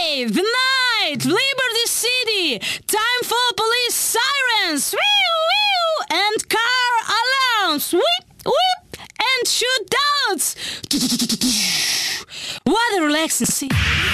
day, the night, Liberty City. Time for police sirens, and car alarms, and shootouts. What a relaxing scene.